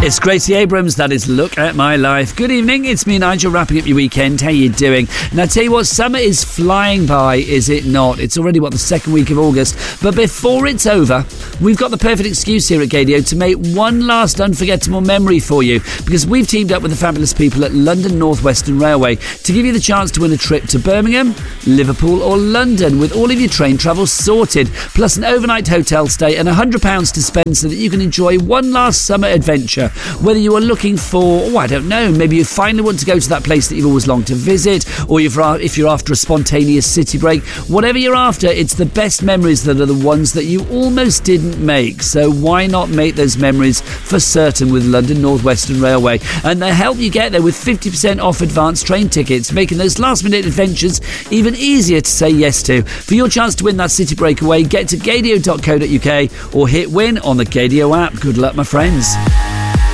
It's Gracie Abrams, that is Look at My Life. Good evening, it's me, Nigel, wrapping up your weekend. How you doing? Now, tell you what, summer is flying by, is it not? It's already, the second week of August. But before it's over, we've got the perfect excuse here at Gaydio to make one last unforgettable memory for you, because we've teamed up with the fabulous people at London North Western Railway to give you the chance to win a trip to Birmingham, Liverpool or London with all of your train travel sorted, plus an overnight hotel stay and £100 to spend so that you can enjoy one last summer adventure. Whether you are looking for, maybe you finally want to go to that place that you've always longed to visit, or if you're after a spontaneous city break, whatever you're after, it's the best memories that are the ones that you almost didn't make. So why not make those memories for certain with London North Western Railway? And they help you get there with 50% off advanced train tickets, making those last-minute adventures even easier to say yes to. For your chance to win that city breakaway, get to gaydio.co.uk or hit win on the Gaydio app. Good luck, my friends.